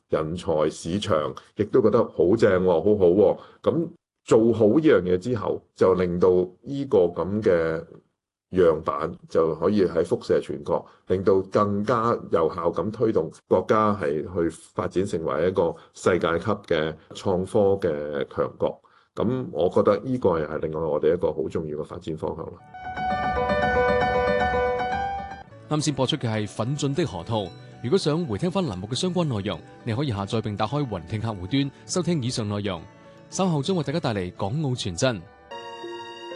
人才市場亦都覺得好正喎，好好喎。咁做好呢樣嘢之後，就令到呢個咁嘅樣板就可以喺輻射全國，令到更加有效咁推動國家係去發展成為一個世界級嘅創科嘅強國。咁我覺得呢個係另外我哋一個好重要嘅發展方向咯。 啱先播出嘅係《奮進的河套》。如果想回聽翻欄目嘅相關內容，你可以下載並打開雲聽客戶端收聽以上內容。稍後將為大家帶嚟港澳傳真。